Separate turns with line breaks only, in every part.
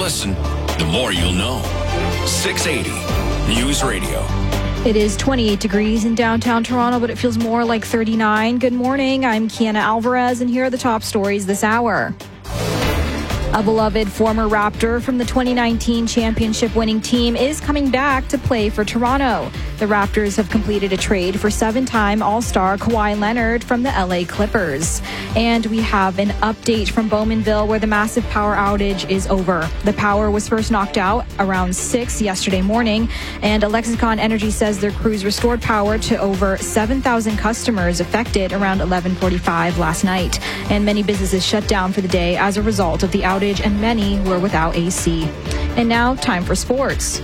listen, the more you'll know. 680 News Radio.
It is 28 degrees in downtown Toronto, but it feels more like 39. Good morning. I'm Kiana Alvarez, and here are the top stories this hour. A beloved former Raptor from the 2019 championship winning team is coming back to play for Toronto. The Raptors have completed a trade for 7-time All-Star Kawhi Leonard from the LA Clippers. And we have an update from Bowmanville where the massive power outage is over. The power was first knocked out around 6 yesterday morning, and Lexicon Energy says their crews restored power to over 7,000 customers affected around 11:45 last night. And many businesses shut down for the day as a result of the outage, and many were without AC. And now, time for sports.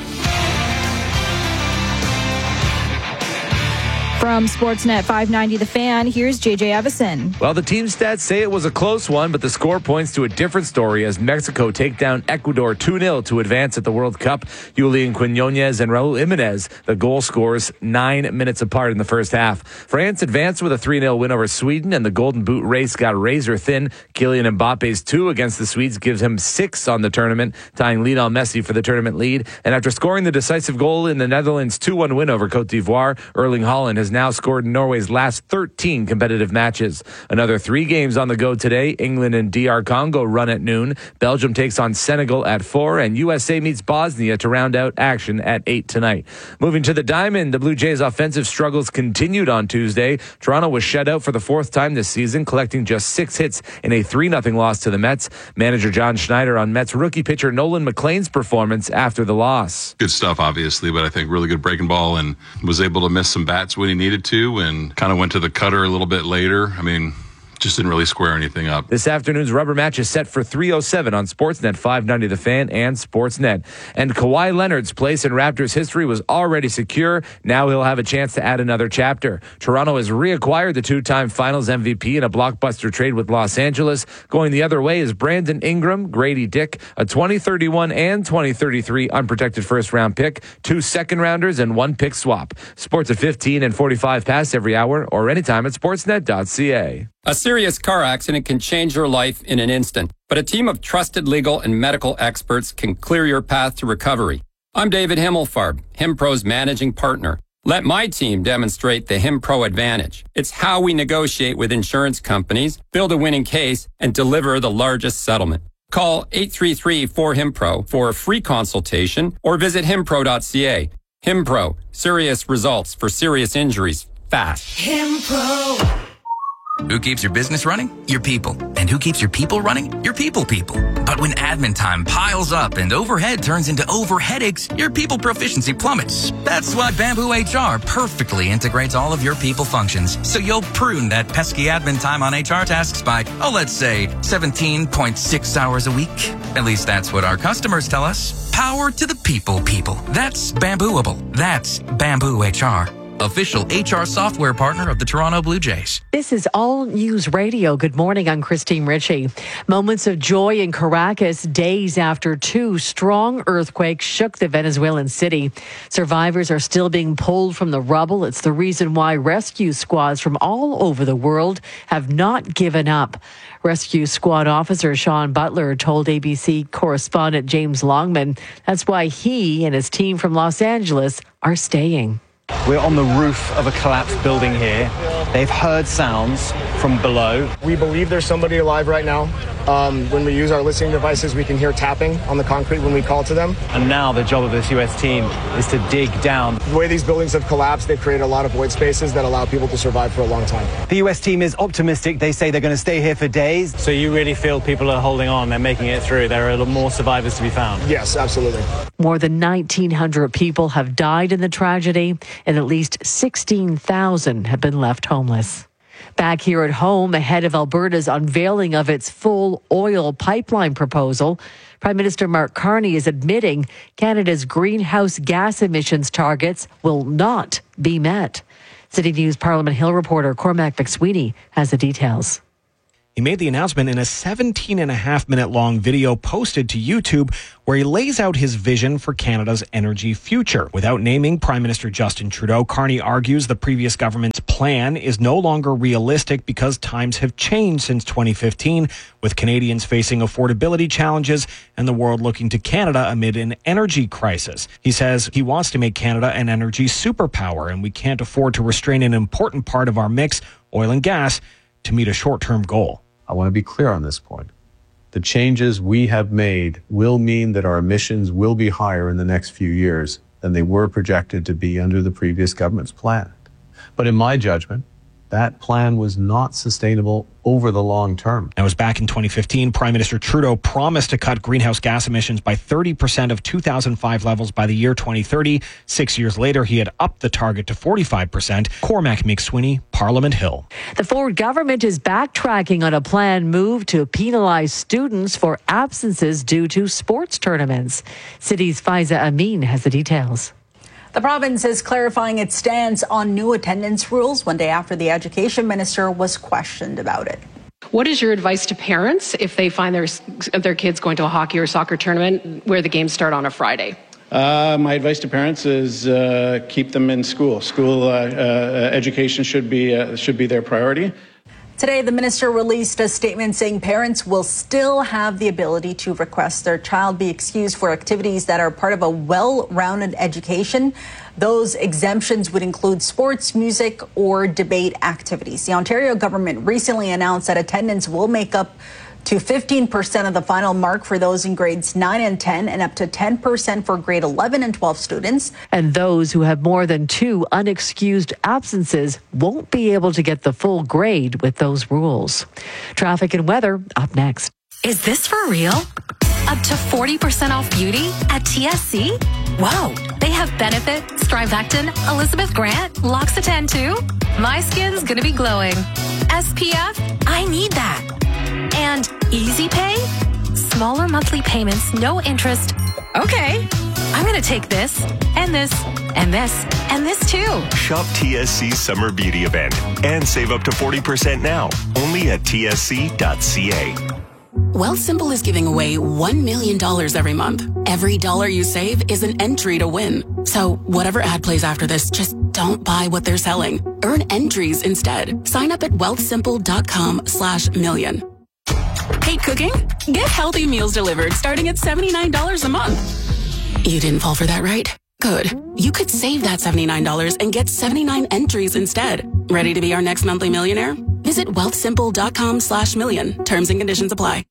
From Sportsnet 590 The Fan, here's JJ Evison.
Well, the team stats say it was a close one, but the score points to a different story as Mexico take down Ecuador 2-0 to advance at the World Cup. Julian Quinones and Raul Jimenez, the goal scorers 9 minutes apart in the first half. France advanced with a 3-0 win over Sweden, and the Golden Boot race got razor thin. Kylian Mbappe's 2 against the Swedes gives him 6 on the tournament, tying Lionel Messi for the tournament lead. And after scoring the decisive goal in the Netherlands' 2-1 win over Cote d'Ivoire, Erling Haaland has now scored in Norway's last 13 competitive matches. Another 3 games on the go today. England and DR Congo run at noon. Belgium takes on Senegal at 4, and USA meets Bosnia to round out action at 8 tonight. Moving to the Diamond, the Blue Jays' offensive struggles continued on Tuesday. Toronto was shut out for the 4th time this season, collecting just 6 hits in a 3-0 loss to the Mets. Manager John Schneider on Mets rookie pitcher Nolan McLean's performance after the loss.
Good stuff, obviously, but I think really good breaking ball and was able to miss some bats when he needed to, and kind of went to the cutter a little bit later. I mean, just didn't really square anything up.
This afternoon's rubber match is set for 3:07 on Sportsnet 590 The Fan and Sportsnet. And Kawhi Leonard's place in Raptors history was already secure. Now he'll have a chance to add another chapter. Toronto has reacquired the 2-time Finals MVP in a blockbuster trade with Los Angeles. Going the other way is Brandon Ingram, Grady Dick, a 2031 and 2033 unprotected first-round pick, 2 second-rounders, and 1 pick swap. Sports at 15 and 45 past every hour or anytime at sportsnet.ca.
A serious car accident can change your life in an instant, but a team of trusted legal and medical experts can clear your path to recovery. I'm David Himmelfarb, HimPro's managing partner. Let my team demonstrate the HimPro advantage. It's how we negotiate with insurance companies, build a winning case, and deliver the largest settlement. Call 833-4HIMPRO for a free consultation or visit himpro.ca. HimPro, serious results for serious injuries fast.
HimPro. Who keeps your business running? Your people. And who keeps your people running? Your people. But when admin time piles up and overhead turns into overheadaches, your people proficiency plummets. That's why Bamboo HR perfectly integrates all of your people functions, so you'll prune that pesky admin time on HR tasks by, let's say, 17.6 hours a week. At least that's what our customers tell us. Power to the people. That's Bambooable. That's Bamboo HR. Official HR software partner of the Toronto Blue Jays.
This is All News Radio. Good morning. I'm Christine Ritchie. Moments of joy in Caracas days after 2 strong earthquakes shook the Venezuelan city. Survivors are still being pulled from the rubble. It's the reason why rescue squads from all over the world have not given up. Rescue Squad Officer Sean Butler told ABC correspondent James Longman that's why he and his team from Los Angeles are staying.
We're on the roof of a collapsed building here. They've heard sounds from below.
We believe there's somebody alive right now. When we use our listening devices, we can hear tapping on the concrete when we call to them.
And now the job of this U.S. team is to dig down.
The way these buildings have collapsed, they've created a lot of void spaces that allow people to survive for a long time.
The U.S. team is optimistic. They say they're going to stay here for days. So you really feel people are holding on, they're making it through. There are more survivors to be found.
Yes, absolutely.
More than 1,900 people have died in the tragedy, and at least 16,000 have been left homeless. Back here at home, ahead of Alberta's unveiling of its full oil pipeline proposal, Prime Minister Mark Carney is admitting Canada's greenhouse gas emissions targets will not be met. City News Parliament Hill reporter Cormac McSweeney has the details.
He made the announcement in a 17.5-minute-long video posted to YouTube where he lays out his vision for Canada's energy future. Without naming Prime Minister Justin Trudeau, Carney argues the previous government's plan is no longer realistic because times have changed since 2015, with Canadians facing affordability challenges and the world looking to Canada amid an energy crisis. He says he wants to make Canada an energy superpower, and we can't afford to restrain an important part of our mix, oil and gas, to meet a short-term goal.
I want to be clear on this point. The changes we have made will mean that our emissions will be higher in the next few years than they were projected to be under the previous government's plan. But in my judgment, that plan was not sustainable over the long term.
That was back in 2015. Prime Minister Trudeau promised to cut greenhouse gas emissions by 30% of 2005 levels by the year 2030. 6 years later, he had upped the target to 45%. Cormac McSweeney, Parliament Hill.
The Ford government is backtracking on a planned move to penalize students for absences due to sports tournaments. City's Faiza Amin has the details.
The province is clarifying its stance on new attendance rules one day after the education minister was questioned about it.
What is your advice to parents if they find their kids going to a hockey or soccer tournament where the games start on a Friday?
My advice to parents is keep them in school. School education should be their priority.
Today, the minister released a statement saying parents will still have the ability to request their child be excused for activities that are part of a well-rounded education. Those exemptions would include sports, music, or debate activities. The Ontario government recently announced that attendance will make up to 15% of the final mark for those in grades 9 and 10 and up to 10% for grade 11 and 12 students.
And those who have more than 2 unexcused absences won't be able to get the full grade with those rules. Traffic and weather up next.
Is this for real? Up to 40% off beauty at TSC? Whoa, they have Benefit, Strivectin, Elizabeth Grant, L'Occitane too? My skin's gonna be glowing. SPF? I need that. And Easy Pay? Smaller monthly payments, no interest. Okay, I'm going to take this, and this, and this, and this too.
Shop TSC's Summer Beauty Event and save up to 40% now, only at tsc.ca.
Wealthsimple is giving away $1 million every month. Every dollar you save is an entry to win. So whatever ad plays after this, just don't buy what they're selling. Earn entries instead. Sign up at wealthsimple.com/million. Hate cooking? Get healthy meals delivered starting at $79 a month. You didn't fall for that, right? Good. You could save that $79 and get 79 entries instead. Ready to be our next monthly millionaire? Visit wealthsimple.com/million. Terms and conditions apply.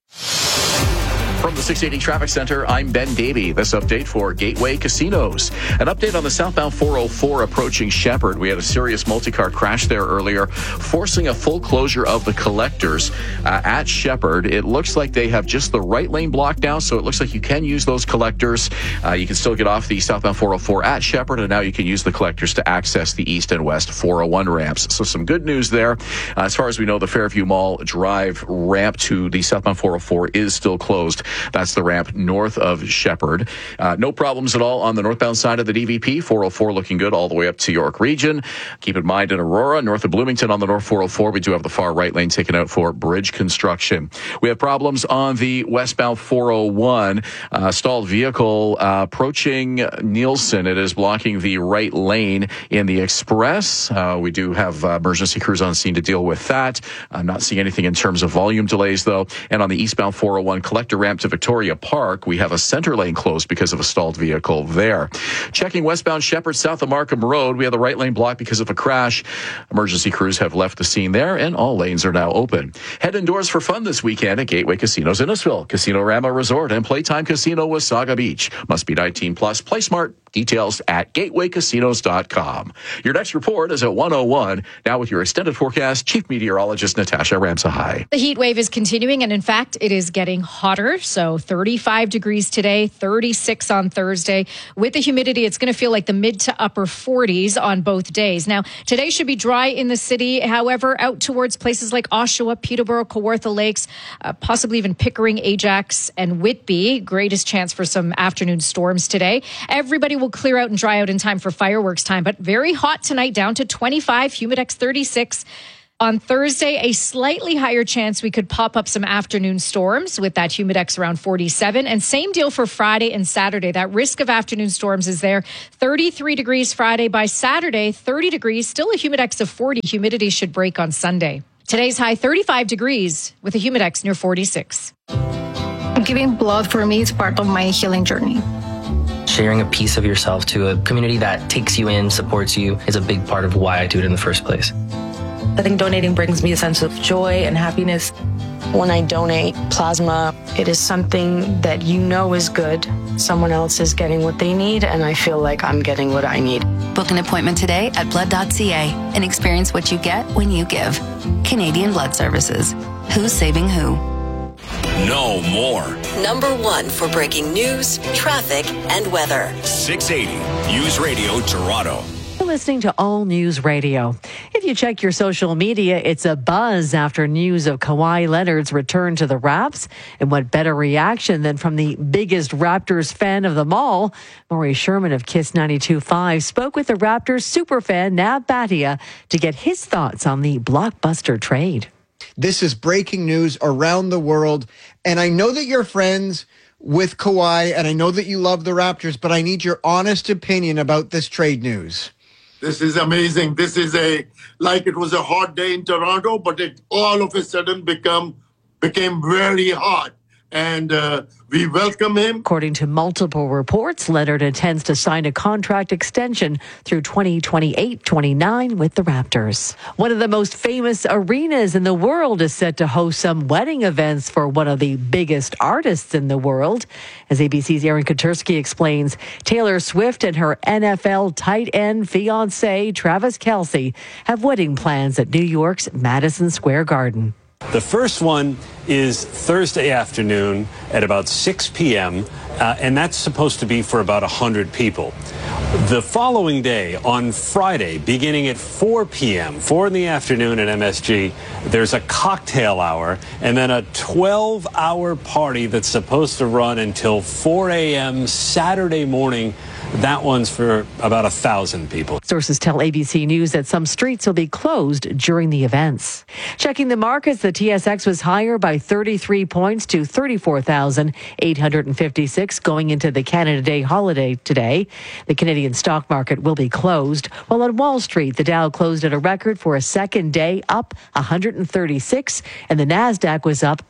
From the 680 Traffic Center, I'm Ben Davey. This update for Gateway Casinos. An update on the southbound 404 approaching Shepherd. We had a serious multi-car crash there earlier, forcing a full closure of the collectors at Shepherd. It looks like they have just the right lane blocked now, so it looks like you can use those collectors. You can still get off the southbound 404 at Shepherd, and now you can use the collectors to access the east and west 401 ramps. So some good news there. As far as we know, the Fairview Mall Drive ramp to the southbound 404 is still closed. That's the ramp north of Shepherd. No problems at all on the northbound side of the DVP. 404 looking good all the way up to York Region. Keep in mind in Aurora, north of Bloomington on the north 404, we do have the far right lane taken out for bridge construction. We have problems on the westbound 401. Stalled vehicle approaching Nielsen. It is blocking the right lane in the express. We do have emergency crews on scene to deal with that. I'm not seeing anything in terms of volume delays, though. And on the eastbound 401 collector ramp to Victoria Park, we have a center lane closed because of a stalled vehicle there. Checking westbound Shepherd south of Markham Road, we have the right lane blocked because of a crash. Emergency crews have left the scene there, and all lanes are now open. Head indoors for fun this weekend at Gateway Casinos Innisfil, Casino Rama Resort, and Playtime Casino Wasaga Beach. Must be 18 plus. Play smart. Details at gatewaycasinos.com. Your next report is at 1:01. Now with your extended forecast, Chief Meteorologist Natasha Ramsahai.
The heat wave is continuing, and in fact, it is getting hotter. So 35 degrees today, 36 on Thursday. With the humidity, it's going to feel like the mid to upper 40s on both days. Now, today should be dry in the city. However, out towards places like Oshawa, Peterborough, Kawartha Lakes, possibly even Pickering, Ajax, and Whitby. Greatest chance for some afternoon storms today. Everybody will clear out and dry out in time for fireworks time, but very hot tonight, down to 25, Humidex 36. On Thursday, a slightly higher chance we could pop up some afternoon storms with that humidex around 47. And same deal for Friday and Saturday. That risk of afternoon storms is there. 33 degrees Friday. By Saturday, 30 degrees. Still a humidex of 40. Humidity should break on Sunday. Today's high 35 degrees with a humidex near 46.
Giving blood for me is part of my healing journey.
Sharing a piece of yourself to a community that takes you in, supports you, is a big part of why I do it in the first place.
I think donating brings me a sense of joy and happiness. When I donate plasma, it is something that you know is good. Someone else is getting what they need, and I feel like I'm getting what I need.
Book an appointment today at blood.ca and experience what you get when you give. Canadian Blood Services. Who's saving who?
Know more.
Number 1 for breaking news, traffic, and weather.
680 News Radio Toronto.
You're listening to All News Radio. If you check your social media, it's a buzz after news of Kawhi Leonard's return to the Raps. And what better reaction than from the biggest Raptors fan of them all? Maury Sherman of KISS 92.5 spoke with the Raptors superfan Nav Bhatia to get his thoughts on the blockbuster trade.
This is breaking news around the world. And I know that you're friends with Kawhi, and I know that you love the Raptors, but I need your honest opinion about this trade news.
This is amazing. This is like it was a hot day in Toronto, but it all of a sudden became very hot. And we welcome him.
According to multiple reports, Leonard intends to sign a contract extension through 2028-29 with the Raptors. One of the most famous arenas in the world is set to host some wedding events for one of the biggest artists in the world. As ABC's Aaron Katursky explains, Taylor Swift and her NFL tight end fiancé, Travis Kelce, have wedding plans at New York's Madison Square Garden.
The first one is Thursday afternoon at about 6 p.m., and that's supposed to be for about 100 people. The following day, on Friday, beginning at 4 p.m., 4 in the afternoon at MSG, there's a cocktail hour and then a 12-hour party that's supposed to run until 4 a.m. Saturday morning. That one's for about 1,000 people.
Sources tell ABC News that some streets will be closed during the events. Checking the markets, the TSX was higher by 33 points to 34,856 going into the Canada Day holiday today. The Canadian stock market will be closed, while on Wall Street, the Dow closed at a record for a second day, up 136, and the Nasdaq was up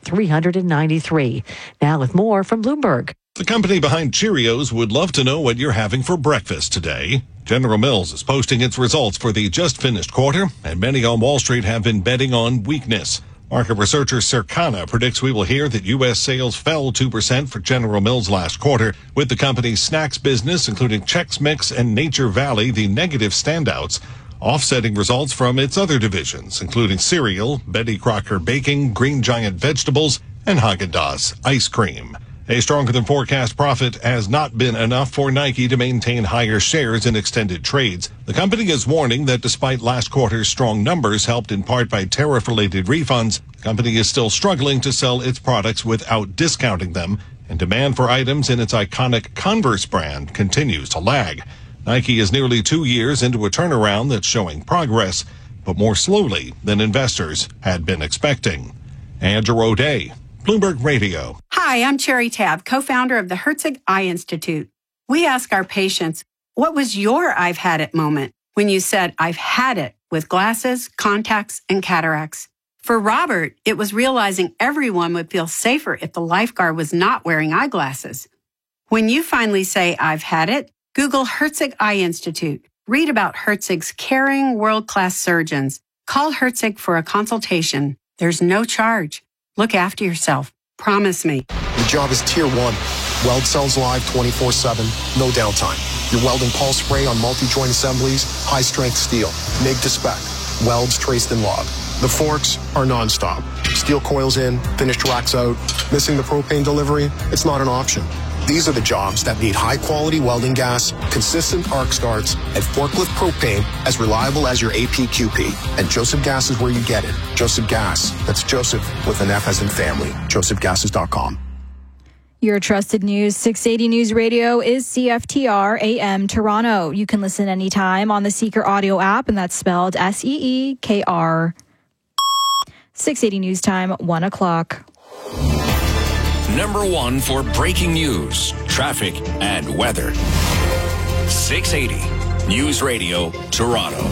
393. Now with more from Bloomberg.
The company behind Cheerios would love to know what you're having for breakfast today. General Mills is posting its results for the just finished quarter, and many on Wall Street have been betting on weakness. Market researcher Circana predicts we will hear that U.S. sales fell 2% for General Mills last quarter, with the company's snacks business, including Chex Mix and Nature Valley, the negative standouts, offsetting results from its other divisions, including cereal, Betty Crocker Baking, Green Giant Vegetables, and Haagen-Dazs ice cream. A stronger than forecast profit has not been enough for Nike to maintain higher shares in extended trades. The company is warning that despite last quarter's strong numbers, helped in part by tariff-related refunds, the company is still struggling to sell its products without discounting them, and demand for items in its iconic Converse brand continues to lag. Nike is nearly 2 years into a turnaround that's showing progress, but more slowly than investors had been expecting. Andrew O'Day, Bloomberg Radio.
Hi, I'm Cherry Tabb, co-founder of the Herzig Eye Institute. We ask our patients, what was your I've had it moment when you said, I've had it with glasses, contacts, and cataracts? For Robert, it was realizing everyone would feel safer if the lifeguard was not wearing eyeglasses. When you finally say, I've had it, Google Herzig Eye Institute. Read about Herzig's caring, world-class surgeons. Call Herzig for a consultation. There's no charge. Look after yourself. Promise me.
The job is Tier 1. Weld cells live 24/7, no downtime. Your welding pulse spray on multi-joint assemblies, high-strength steel, MIG to spec, welds traced and logged. The forks are non-stop. Steel coils in, finished racks out. Missing the propane delivery? It's not an option. These are the jobs that need high-quality welding gas, consistent arc starts, and forklift propane as reliable as your APQP. And Joseph Gas is where you get it. Joseph Gas. That's Joseph with an F as in family. josephgases.com.
Your trusted news, 680 News Radio is CFTR AM Toronto. You can listen anytime on the Seeker audio app, and that's spelled SEEKR. 680 News Time, 1 o'clock.
Number one for breaking news, traffic, and weather. 680 News Radio, Toronto.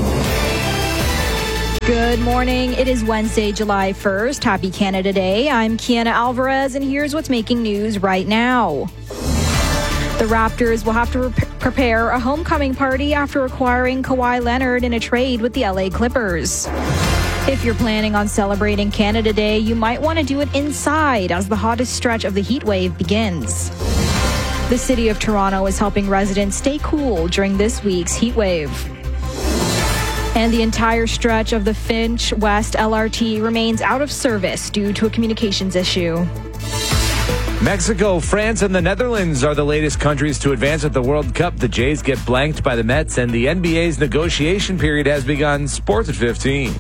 Good morning. It is Wednesday, July 1st. Happy Canada Day. I'm Kiana Alvarez, and here's what's making news right now. The Raptors will have to prepare a homecoming party after acquiring Kawhi Leonard in a trade with the LA Clippers. If you're planning on celebrating Canada Day, you might want to do it inside as the hottest stretch of the heat wave begins. The city of Toronto is helping residents stay cool during this week's heat wave. And the entire stretch of the Finch West LRT remains out of service due to a communications issue.
Mexico, France, and the Netherlands are the latest countries to advance at the World Cup. The Jays get blanked by the Mets, and the NBA's negotiation period has begun. Sports at 15.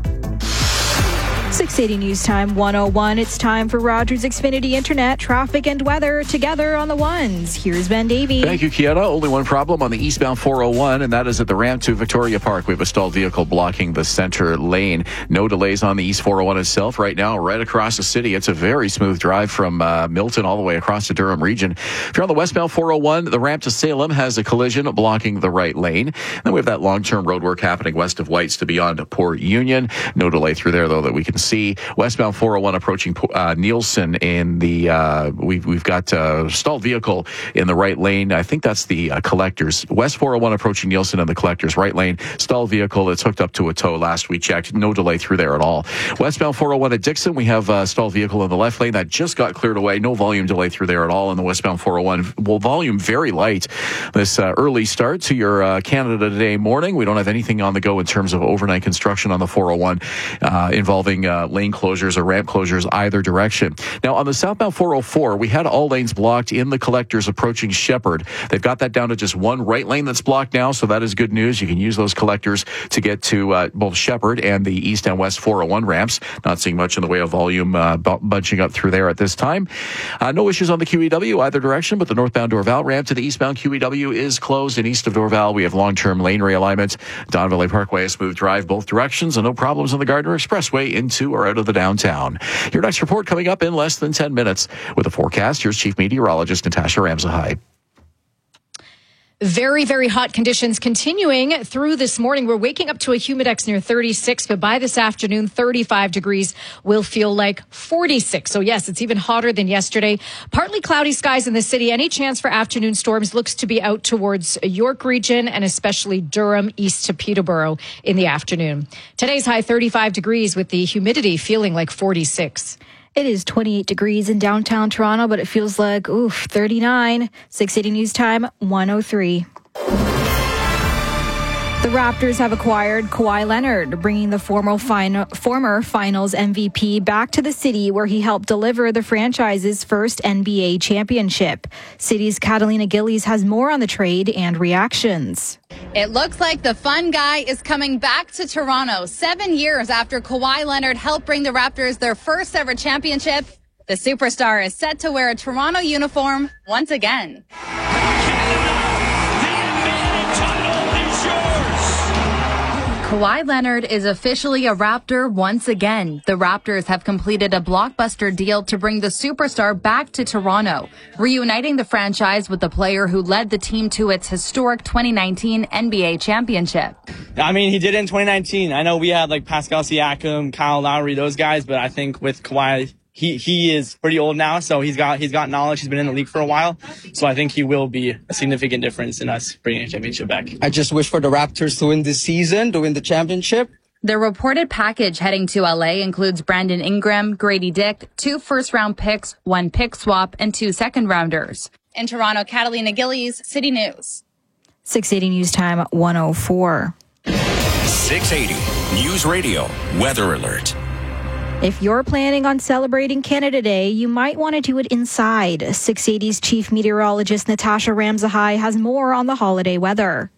680 News Time 101. It's time for Rogers Xfinity Internet, traffic, and weather together on the ones. Here's Ben Davey.
Thank you, Kiana. Only one problem on the eastbound 401, and that is at the ramp to Victoria Park. We have a stalled vehicle blocking the center lane. No delays on the East 401 itself right now, right across the city. It's a very smooth drive from Milton all the way across the Durham region. If you're on the westbound 401, the ramp to Salem has a collision blocking the right lane. Then we have that long-term road work happening west of Whites to beyond Port Union. No delay through there, though, that we can see. Westbound 401 approaching Nielsen in the we've got a stalled vehicle in the right lane. I think that's the collectors. West 401 approaching Nielsen in the collectors right lane. Stalled vehicle that's hooked up to a tow. Last we checked, no delay through there at all. Westbound 401 at Dixon, we have a stalled vehicle in the left lane that just got cleared away. No volume delay through there at all in the westbound 401. Well, volume very light this early start to your Canada Day morning. We don't have anything on the go in terms of overnight construction on the 401 involving lane closures or ramp closures either direction. Now, on the southbound 404, we had all lanes blocked in the collectors approaching Shepherd. They've got that down to just one right lane that's blocked now, so that is good news. You can use those collectors to get to both Shepherd and the east and west 401 ramps. Not seeing much in the way of volume bunching up through there at this time. No issues on the QEW either direction, but the northbound Dorval ramp to the eastbound QEW is closed. And east of Dorval, we have long-term lane realignment. Don Valley Parkway, a smooth drive both directions, and no problems on the Gardner Expressway into or out of the downtown. Your next report coming up in less than 10 minutes. With a forecast, here's Chief Meteorologist Natasha Ramsahai.
Very, very hot conditions continuing through this morning. We're waking up to a humidex near 36, but by this afternoon, 35 degrees will feel like 46. So yes, it's even hotter than yesterday. Partly cloudy skies in the city. Any chance for afternoon storms looks to be out towards York region and especially Durham east to Peterborough in the afternoon. Today's high 35 degrees with the humidity feeling like 46.
It is 28 degrees in downtown Toronto, but it feels like, 39. 680 News Time, 103. The Raptors have acquired Kawhi Leonard, bringing the former finals MVP back to the city where he helped deliver the franchise's first NBA championship. City's Catalina Gillies has more on the trade and reactions.
It looks like the fun guy is coming back to Toronto 7 years after Kawhi Leonard helped bring the Raptors their first ever championship. The superstar is set to wear a Toronto uniform once again. Kawhi Leonard is officially a Raptor once again. The Raptors have completed a blockbuster deal to bring the superstar back to Toronto, reuniting the franchise with the player who led the team to its historic 2019 NBA championship.
I mean, he did it in 2019. I know we had like Pascal Siakam, Kyle Lowry, those guys, but I think with Kawhi, he is pretty old now, so he's got knowledge. He's been in the league for a while, so I think he will be a significant difference in us bringing a championship back.
I just wish for the Raptors to win this season, to win the championship.
The reported package heading to LA includes Brandon Ingram, Grady Dick, 2 first-round picks, 1 pick swap, and 2 second-rounders. In Toronto, Catalina Gillies, City News.
680 News Time, 104.
680 News Radio Weather Alert.
If you're planning on celebrating Canada Day, you might want to do it inside. 680's Chief Meteorologist Natasha Ramsahai has more on the holiday weather.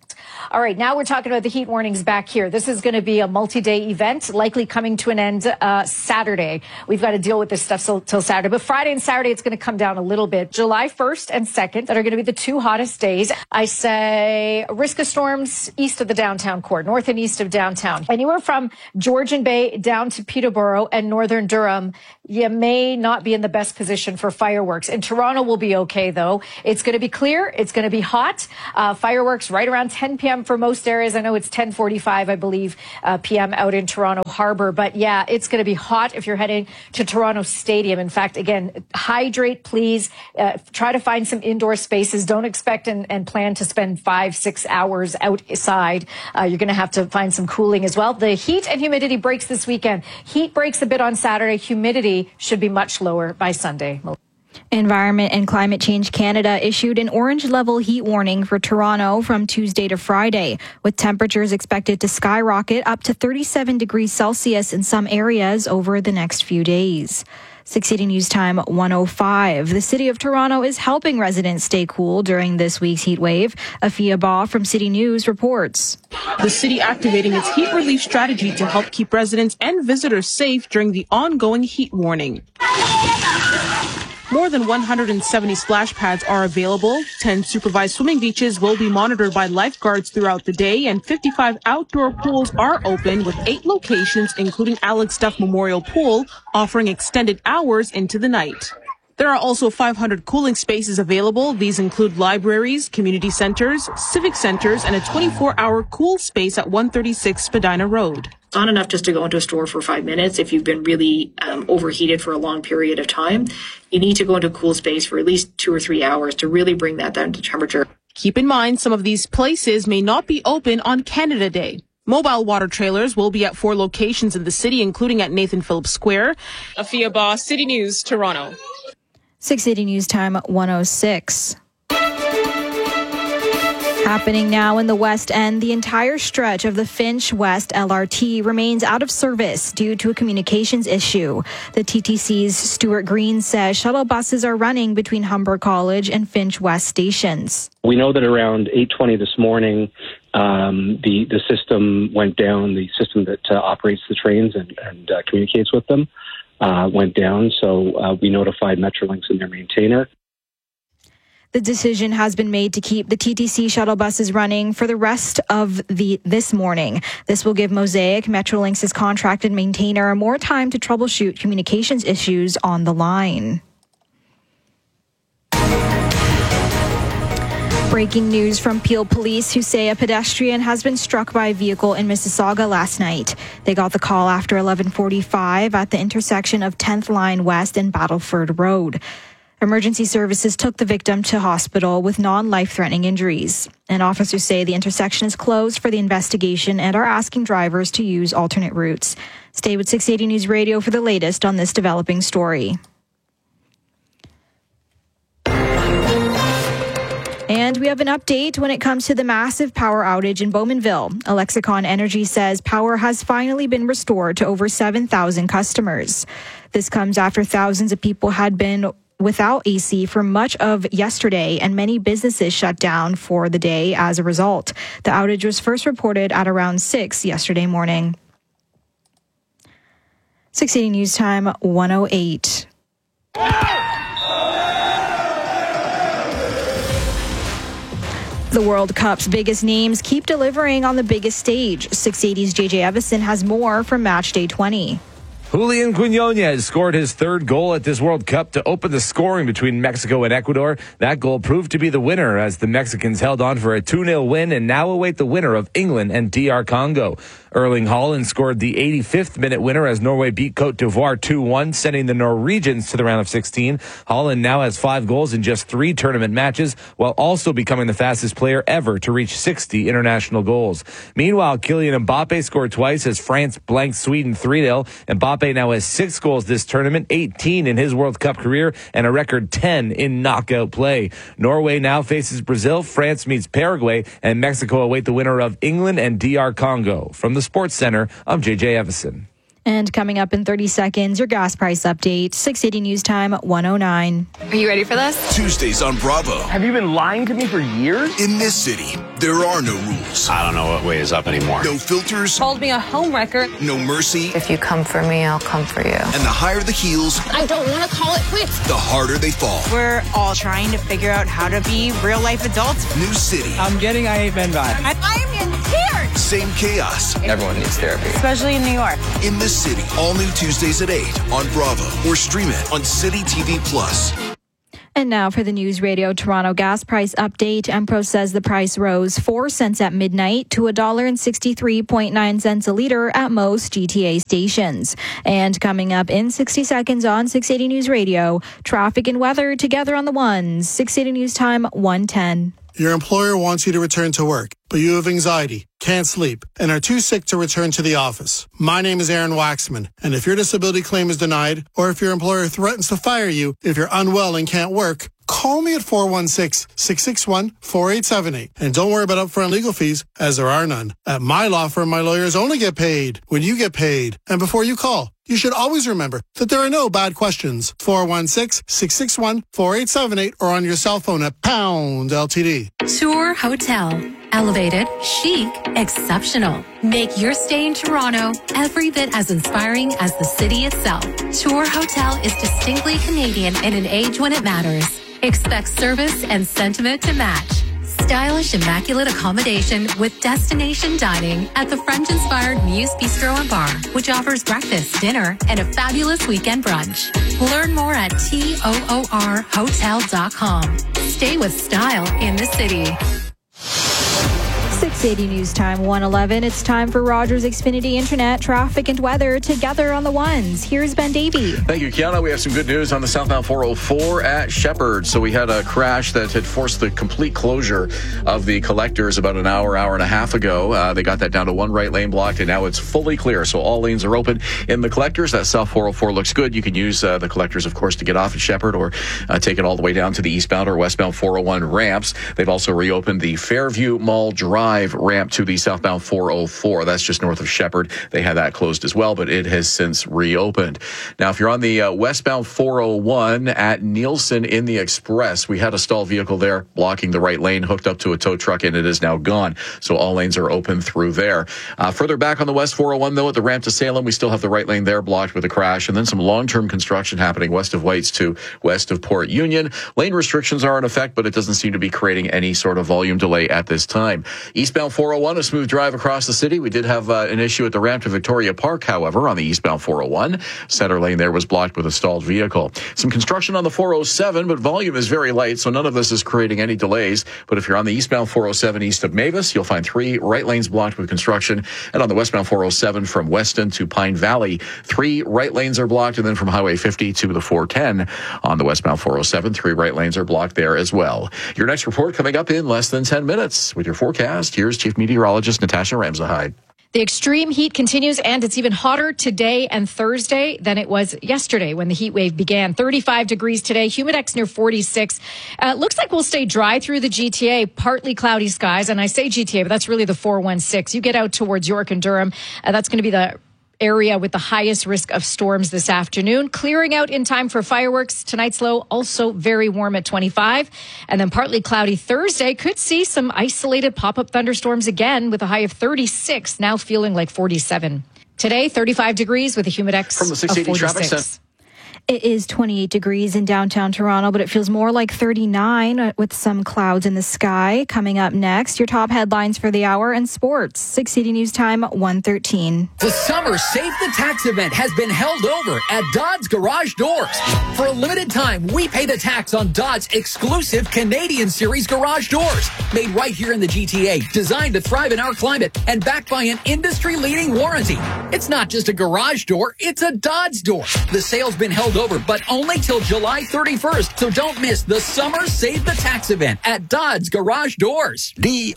All right, now we're talking about the heat warnings back here. This is going to be a multi-day event, likely coming to an end Saturday. We've got to deal with this stuff till Saturday. But Friday and Saturday, it's going to come down a little bit. July 1st and 2nd, that are going to be the two hottest days. I say risk of storms east of the downtown core, north and east of downtown. Anywhere from Georgian Bay down to Peterborough and northern Durham, you may not be in the best position for fireworks. In Toronto, we'll be okay, though. It's going to be clear. It's going to be hot. Fireworks right around 10 p.m. for most areas. I know it's 10:45, I believe, p.m. out in Toronto Harbor. But yeah, it's going to be hot if you're heading to Toronto Stadium. In fact, again, hydrate, please. Try to find some indoor spaces. Don't expect and plan to spend 5-6 hours outside. You're going to have to find some cooling as well. The heat and humidity breaks this weekend. Heat breaks a bit on Saturday. Humidity should be much lower by Sunday.
Environment and Climate Change Canada issued an orange level heat warning for Toronto from Tuesday to Friday, with temperatures expected to skyrocket up to 37 degrees Celsius in some areas over the next few days. 680 News Time 105. The City of Toronto is helping residents stay cool during this week's heat wave. Afia Ba from City News reports.
The city activating its heat relief strategy to help keep residents and visitors safe during the ongoing heat warning. More than 170 splash pads are available. 10 supervised swimming beaches will be monitored by lifeguards throughout the day, and 55 outdoor pools are open, with 8 locations, including Alex Duff Memorial Pool, offering extended hours into the night. There are also 500 cooling spaces available. These include libraries, community centers, civic centers, and a 24-hour cool space at 136 Spadina Road.
It's not enough just to go into a store for 5 minutes. If you've been really overheated for a long period of time, you need to go into a cool space for at least 2 or 3 hours to really bring that down to temperature.
Keep in mind, some of these places may not be open on Canada Day. Mobile water trailers will be at 4 locations in the city, including at Nathan Phillips Square. Afia Ba, City News, Toronto.
680 News Time 106. Happening now in the West End, the entire stretch of the Finch West LRT remains out of service due to a communications issue. The TTC's Stuart Green says shuttle buses are running between Humber College and Finch West stations.
We know that around 8:20 this morning, the system went down. The system that operates the trains and communicates with them went down. So we notified Metrolinx and their maintainer.
The decision has been made to keep the TTC shuttle buses running for the rest of this morning. This will give Mosaic, Metrolinx's contracted maintainer, more time to troubleshoot communications issues on the line. Breaking news from Peel Police, who say a pedestrian has been struck by a vehicle in Mississauga last night. They got the call after 11:45 at the intersection of 10th Line West and Battleford Road. Emergency services took the victim to hospital with non-life-threatening injuries. And officers say the intersection is closed for the investigation and are asking drivers to use alternate routes. Stay with 680 News Radio for the latest on this developing story. And we have an update when it comes to the massive power outage in Bowmanville. Alexicon Energy says power has finally been restored to over 7,000 customers. This comes after thousands of people had been without AC for much of yesterday, and many businesses shut down for the day as a result. The outage was first reported at around 6 yesterday morning. 680 News Time 108. The World Cup's biggest names keep delivering on the biggest stage. 680's JJ Evison has more from Match Day 20.
Julian Quinones scored his third goal at this World Cup to open the scoring between Mexico and Ecuador. That goal proved to be the winner as the Mexicans held on for a 2-0 win and now await the winner of England and DR Congo. Erling Haaland scored the 85th minute winner as Norway beat Cote d'Ivoire 2-1, sending the Norwegians to the round of 16. Haaland now has 5 goals in just 3 tournament matches, while also becoming the fastest player ever to reach 60 international goals. Meanwhile, Kylian Mbappe scored twice as France blanked Sweden 3-0. Mbappe now has 6 goals this tournament, 18 in his World Cup career, and a record 10 in knockout play. Norway now faces Brazil, France meets Paraguay, and Mexico await the winner of England and DR Congo. From the Sports Center, I'm JJ Evison.
And coming up in 30 seconds, your gas price update. 680 News Time 109.
Are you ready for this?
Tuesdays on Bravo.
Have you been lying to me for years?
In this city, there are no rules.
I don't know what way is up anymore.
No filters.
Told me a homewrecker.
No mercy.
If you come for me, I'll come for you.
And the higher the heels,
I don't want to call it quits.
the harder they fall.
We're all trying to figure out how to be real-life adults.
New city.
I'm getting I Hate Men vibes.
I am in tears.
Same chaos.
Everyone needs therapy.
Especially in New York.
In this city. All new Tuesdays at 8 on Bravo. Or stream it on City TV Plus.
And now for the News Radio Toronto gas price update. Empro says the price rose 4 cents at midnight to $1.63.9 a liter at most GTA stations. And coming up in 60 seconds on 680 News Radio, traffic and weather together on the ones. 680 News Time 110.
Your employer wants you to return to work, but you have anxiety, can't sleep, and are too sick to return to the office. My name is Aaron Waxman, and if your disability claim is denied, or if your employer threatens to fire you if you're unwell and can't work, call me at 416-661-4878. And don't worry about upfront legal fees, as there are none. At my law firm, my lawyers only get paid when you get paid. And before you call, you should always remember that there are no bad questions. 416-661-4878 or on your cell phone at pound LTD.
Tour Hotel. Elevated, chic, exceptional. Make your stay in Toronto every bit as inspiring as the city itself. Tour Hotel is distinctly Canadian in an age when it matters. Expect service and sentiment to match. Stylish, immaculate accommodation with destination dining at the French-inspired Muse Bistro and Bar, which offers breakfast, dinner, and a fabulous weekend brunch. Learn more at toorhotel.com. Stay with style in the city.
680 News Time 111. It's time for Rogers Xfinity Internet, traffic and weather together on the ones. Here's Ben Davey.
Thank you, Kiana. We have some good news on the southbound 404 at Shepherd. So we had a crash that had forced the complete closure of the collectors about an hour and a half ago. They got that down to one right lane blocked, and now it's fully clear. So all lanes are open in the collectors. That south 404 looks good. You can use the collectors, of course, to get off at Shepherd or take it all the way down to the eastbound or westbound 401 ramps. They've also reopened the Fairview Mall Drive ramp to the southbound 404. That's just north of Shepherd. They had that closed as well, but it has since reopened. Now, if you're on the westbound 401 at Nielsen in the Express, we had a stalled vehicle there blocking the right lane, hooked up to a tow truck, and it is now gone. So all lanes are open through there. Further back on the west 401, though, at the ramp to Salem, we still have the right lane there blocked with a crash, and then some long-term construction happening west of Whites to west of Port Union. Lane restrictions are in effect, but it doesn't seem to be creating any sort of volume delay at this time. Eastbound 401, a smooth drive across the city. We did have an issue at the ramp to Victoria Park, however, on the eastbound 401. Center lane there was blocked with a stalled vehicle. Some construction on the 407, but volume is very light, so none of this is creating any delays. But if you're on the eastbound 407 east of Mavis, you'll find 3 right lanes blocked with construction. And on the westbound 407 from Weston to Pine Valley, 3 right lanes are blocked. And then from Highway 50 to the 410 on the westbound 407, 3 right lanes are blocked there as well. Your next report coming up in less than 10 minutes. With your forecast, here's Chief Meteorologist Natasha Ramsahide.
The extreme heat continues, and it's even hotter today and Thursday than it was yesterday when the heat wave began. 35 degrees today, humidex near 46. Looks like we'll stay dry through the GTA, partly cloudy skies. And I say GTA, but that's really the 416. You get out towards York and Durham, that's going to be the area with the highest risk of storms this afternoon. Clearing out in time for fireworks. Tonight's low also very warm at 25. And then partly cloudy Thursday. Could see some isolated pop-up thunderstorms again with a high of 36, now feeling like 47. Today, 35 degrees with a humidex
from the 680 traffic center.
It is 28 degrees in downtown Toronto, but it feels more like 39 with some clouds in the sky. Coming up next, your top headlines for the hour and sports. 680 News Time 113.
The Summer Save the Tax event has been held over at Dodds Garage Doors. For a limited time, we pay the tax on Dodds' exclusive Canadian Series garage doors. Made right here in the GTA, designed to thrive in our climate, and backed by an industry-leading warranty. It's not just a garage door, it's a Dodds door. The sale's been held over, but only till July 31st. So don't miss the Summer Save the Tax event at Dodds Garage Doors.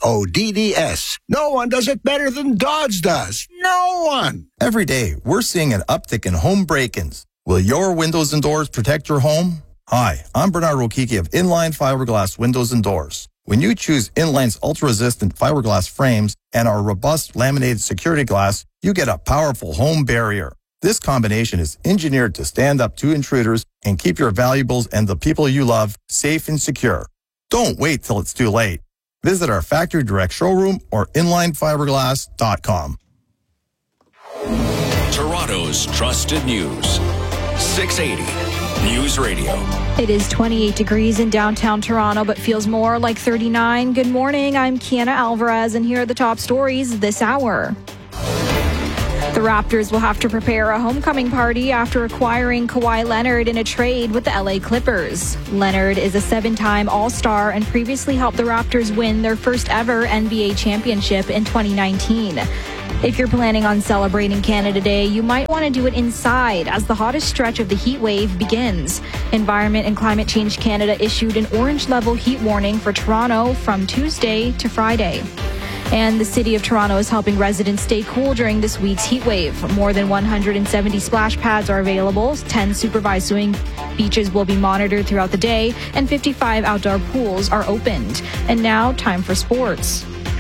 DODDS. No one does it better than Dodds does. No one.
Every day, we're seeing an uptick in home break-ins. Will your windows and doors protect your home? Hi, I'm Bernard Rokiki of Inline Fiberglass Windows and Doors. When you choose Inline's ultra-resistant fiberglass frames and our robust laminated security glass, you get a powerful home barrier. This combination is engineered to stand up to intruders and keep your valuables and the people you love safe and secure. Don't wait till it's too late. Visit our factory direct showroom or inlinefiberglass.com.
Toronto's trusted news. 680 News Radio.
It is 28 degrees in downtown Toronto, but feels more like 39. Good morning. I'm Kiana Alvarez, and here are the top stories this hour. The Raptors will have to prepare a homecoming party after acquiring Kawhi Leonard in a trade with the LA Clippers. Leonard is a 7-time All-Star and previously helped the Raptors win their first ever NBA championship in 2019. If you're planning on celebrating Canada Day, you might want to do it inside as the hottest stretch of the heat wave begins. Environment and Climate Change Canada issued an orange-level heat warning for Toronto from Tuesday to Friday. And the City of Toronto is helping residents stay cool during this week's heat wave. More than 170 splash pads are available. 10 supervised swimming beaches will be monitored throughout the day, and 55 outdoor pools are opened. And now, time for sports.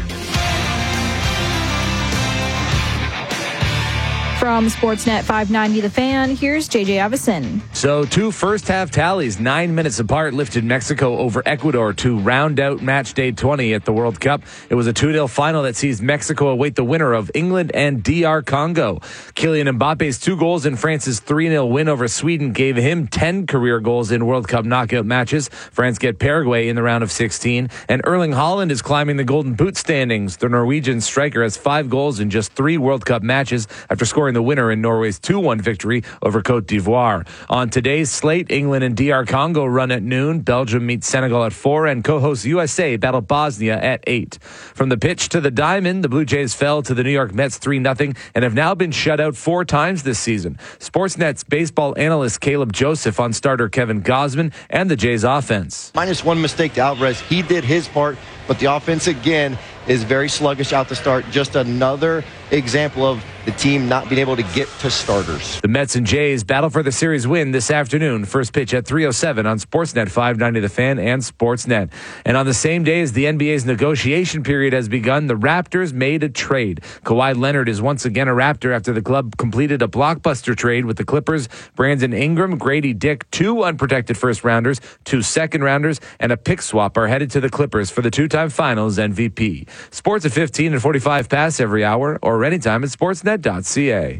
From Sportsnet 590 The Fan, here's JJ Evison.
So 2 first-half tallies, 9 minutes apart, lifted Mexico over Ecuador to round out match day 20 at the World Cup. It was a 2-0 final that sees Mexico await the winner of England and DR Congo. Kylian Mbappe's 2 goals in France's 3-0 win over Sweden gave him 10 career goals in World Cup knockout matches. France get Paraguay in the round of 16. And Erling Haaland is climbing the Golden Boot standings. The Norwegian striker has 5 goals in just 3 World Cup matches after scoring the winner in Norway's 2-1 victory over Cote d'Ivoire. On today's slate, England and DR Congo run at noon. Belgium meets Senegal at 4, and co-host USA battle Bosnia at 8. From the pitch to the diamond, the Blue Jays fell to the New York Mets 3-0 and have now been shut out 4 times this season. Sportsnet's baseball analyst Caleb Joseph on starter Kevin Gausman and the Jays offense.
-1 mistake to Alvarez. He did his part, but the offense again is very sluggish out to start. Just another example of the team not being able to get to starters.
The Mets and Jays battle for the series win this afternoon. First pitch at 3:07 on Sportsnet 590 The Fan and Sportsnet. And on the same day as the NBA's negotiation period has begun, the Raptors made a trade. Kawhi Leonard is once again a Raptor after the club completed a blockbuster trade with the Clippers. Brandon Ingram, Grady Dick, 2 unprotected first-rounders, 2 second-rounders, and a pick swap are headed to the Clippers for the 2-time Finals MVP. Sports at 15 and 45 past every hour or anytime at sportsnet.ca.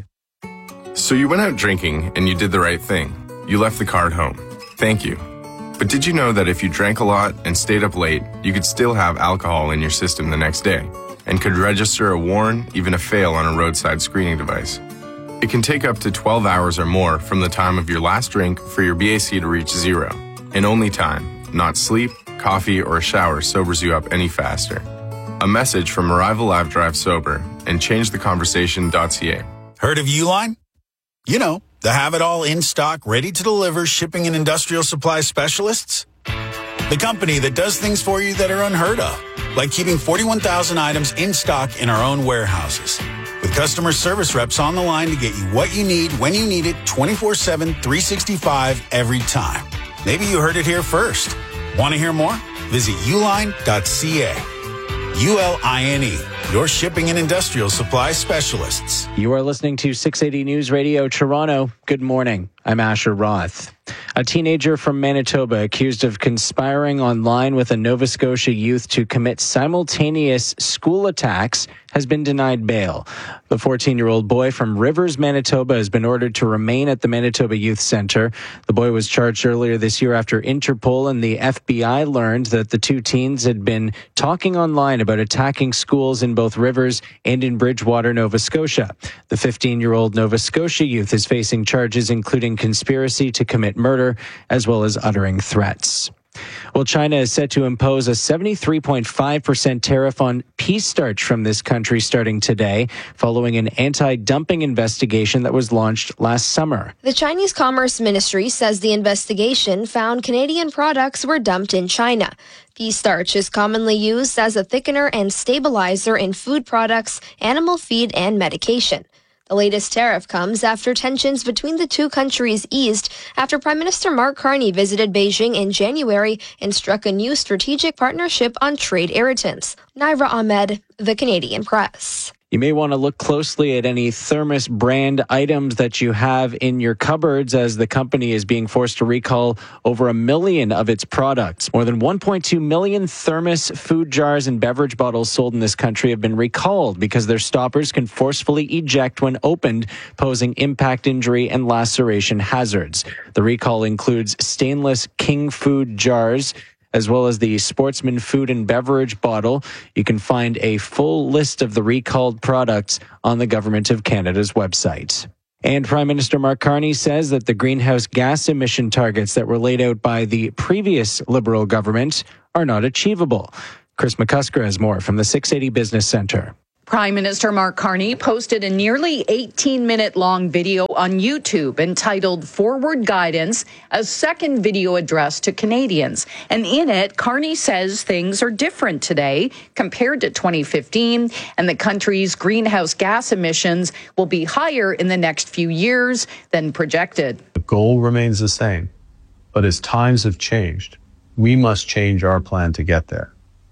So you went out drinking and you did the right thing. You left the car at home. Thank you. But did you know that if you drank a lot and stayed up late, you could still have alcohol in your system the next day and could register a warn, even a fail on a roadside screening device? It can take up to 12 hours or more from the time of your last drink for your BAC to reach 0. And only time, not sleep, coffee, or a shower sobers you up any faster. A message from Arrival Live Drive Sober and ChangeTheConversation.ca.
Heard of Uline? You know, the have-it-all in-stock, ready-to-deliver shipping and industrial supply specialists. The company that does things for you that are unheard of, like keeping 41,000 items in stock in our own warehouses. With customer service reps on the line to get you what you need when you need it 24/7, 365 every time. Maybe you heard it here first. Want to hear more? Visit uline.ca. ULINE, your shipping and industrial supply specialists.
You are listening to 680 News Radio Toronto. Good morning. I'm Asher Roth. A teenager from Manitoba accused of conspiring online with a Nova Scotia youth to commit simultaneous school attacks has been denied bail. The 14-year-old boy from Rivers, Manitoba, has been ordered to remain at the Manitoba Youth Centre. The boy was charged earlier this year after Interpol and the FBI learned that the 2 teens had been talking online about attacking schools in both Rivers and in Bridgewater, Nova Scotia. The 15-year-old Nova Scotia youth is facing charges including conspiracy to commit murder, as well as uttering threats. Well, China is set to impose a 73.5% tariff on pea starch from this country starting today, following an anti-dumping investigation that was launched last summer.
The Chinese Commerce Ministry says the investigation found Canadian products were dumped in China. Pea starch is commonly used as a thickener and stabilizer in food products, animal feed, and medication. The latest tariff comes after tensions between the 2 countries eased after Prime Minister Mark Carney visited Beijing in January and struck a new strategic partnership on trade irritants. Naira Ahmed, The Canadian Press.
You may want to look closely at any Thermos brand items that you have in your cupboards, as the company is being forced to recall over 1 million of its products. More than 1.2 million Thermos food jars and beverage bottles sold in this country have been recalled because their stoppers can forcefully eject when opened, posing impact injury and laceration hazards. The recall includes stainless King Food jars, as well as the Sportsman food and beverage bottle. You can find a full list of the recalled products on the Government of Canada's website. And Prime Minister Mark Carney says that the greenhouse gas emission targets that were laid out by the previous Liberal government are not achievable. Chris McCusker has more from the 680 Business Centre.
Prime Minister Mark Carney posted a nearly 18-minute-long video on YouTube entitled Forward Guidance, a second video addressed to Canadians. And in it, Carney says things are different today compared to 2015, and the country's greenhouse gas emissions will be higher in the next few years than projected.
The goal remains the same, but as times have changed, we must change our plan to get there.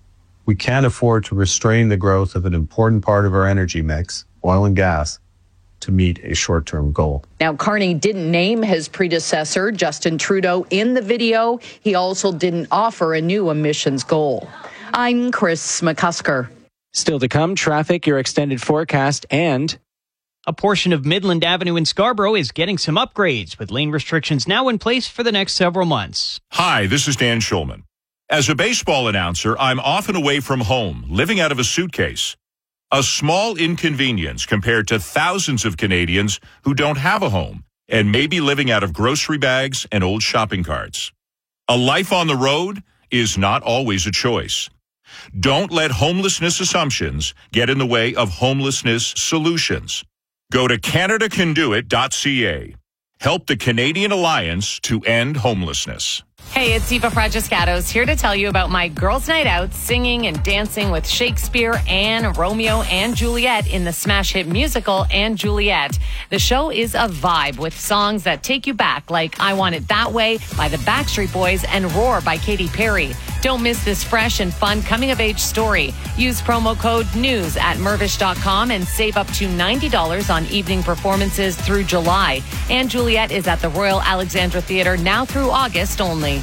We can't afford to restrain the growth of an important part of our energy mix, oil and gas, to meet a short-term goal.
Now, Carney didn't name his predecessor, Justin Trudeau, in the video. He also didn't offer a new emissions goal. I'm Chris McCusker.
Still to come, traffic, your extended forecast, and
a portion of Midland Avenue in Scarborough is getting some upgrades, with lane restrictions now in place for the next several months.
Hi, this is Dan Schulman. As a baseball announcer, I'm often away from home, living out of a suitcase. A small inconvenience compared to thousands of Canadians who don't have a home and may be living out of grocery bags and old shopping carts. A life on the road is not always a choice. Don't let homelessness assumptions get in the way of homelessness solutions. Go to CanadaCanDoIt.ca. Help the Canadian Alliance to end homelessness.
Hey, it's Eva Fragiscatos here to tell you about my girls' night out singing and dancing with Shakespeare and Romeo and Juliet in the smash hit musical And Juliet. The show is a vibe with songs that take you back, like I Want It That Way by the Backstreet Boys and Roar by Katy Perry. Don't miss this fresh and fun coming-of-age story. Use promo code NEWS at Mirvish.com and save up to $90 on evening performances through July. And Juliet is at the Royal Alexandra Theatre now through August only.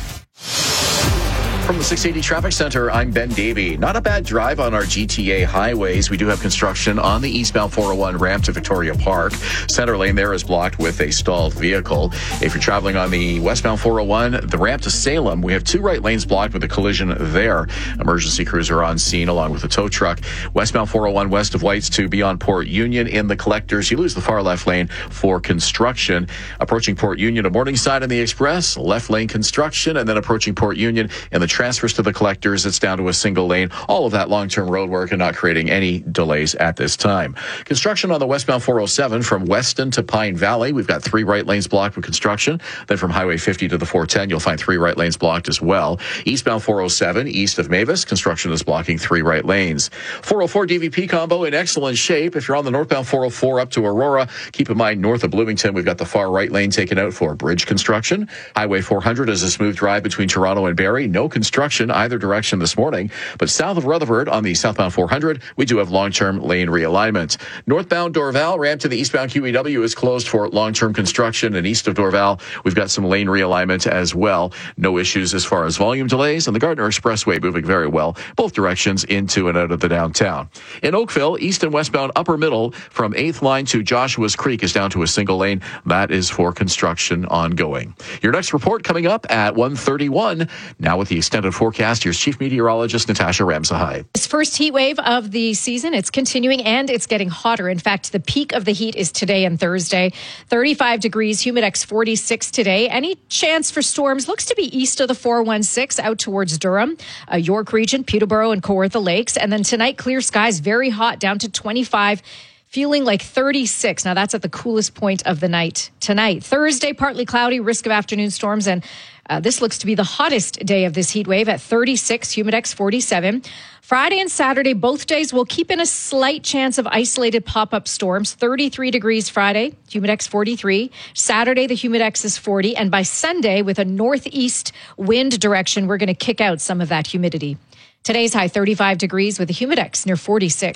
From the 680 Traffic Center, I'm Ben Davey. Not a bad drive on our GTA highways. We do have construction on the eastbound 401 ramp to Victoria Park. Center lane there is blocked with a stalled vehicle. If you're traveling on the westbound 401, the ramp to Salem, we have 2 right lanes blocked with a collision there. Emergency crews are on scene along with a tow truck. Westbound 401 west of Whites to beyond Port Union in the collectors. You lose the far left lane for construction. Approaching Port Union to Morningside on the express, left lane construction, and then approaching Port Union and the transfers to the collectors, it's down to a single lane. All of that long-term road work and not creating any delays at this time. Construction on the westbound 407 from Weston to Pine Valley. We've got 3 right lanes blocked with construction. Then from Highway 50 to the 410, you'll find 3 right lanes blocked as well. Eastbound 407, east of Mavis, construction is blocking 3 right lanes. 404 DVP combo in excellent shape. If you're on the northbound 404 up to Aurora, keep in mind north of Bloomington, we've got the far right lane taken out for bridge construction. Highway 400 is a smooth drive between Toronto and Barrie. No construction either direction this morning, but south of Rutherford on the southbound 400, we do have long-term lane realignment. Northbound Dorval, ramp to the eastbound QEW is closed for long-term construction, and east of Dorval, we've got some lane realignment as well. No issues as far as volume delays, and the Gardner Expressway moving very well, both directions into and out of the downtown. In Oakville, east and westbound upper middle from 8th line to Joshua's Creek is down to a single lane. That is for construction ongoing. Your next report coming up at 1:31. Now with the extended forecast, here's Chief Meteorologist Natasha Ramsahai.
This first heat wave of the season, it's continuing and it's getting hotter. In fact, the peak of the heat is today and Thursday. 35 degrees, humidex 46 today. Any chance for storms looks to be east of the 416 out towards Durham, York region, Peterborough and Kawartha Lakes. And then tonight, clear skies, very hot, down to 25. Feeling like 36. Now that's at the coolest point of the night tonight. Thursday, partly cloudy, risk of afternoon storms. And this looks to be the hottest day of this heat wave at 36, humidex 47. Friday and Saturday, both days will keep in a slight chance of isolated pop-up storms. 33 degrees Friday, humidex 43. Saturday, the humidex is 40. And by Sunday, with a northeast wind direction, we're going to kick out some of that humidity. Today's high 35 degrees with a humidex near 46.